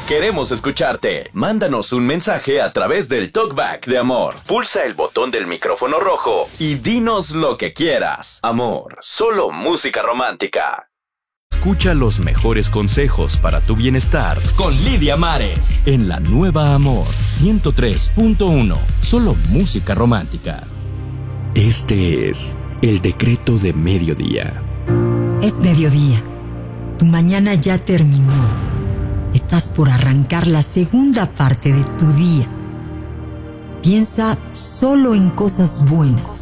Queremos escucharte. Mándanos un mensaje a través del Talkback de Amor. Pulsa el botón del micrófono rojo y dinos lo que quieras. Amor, solo música romántica. Escucha los mejores consejos para tu bienestar con Lidia Mares en la nueva Amor 103.1. Solo música romántica. Este es el decreto de mediodía. Es mediodía. Tu mañana ya terminó. Estás por arrancar la segunda parte de tu día. Piensa solo en cosas buenas.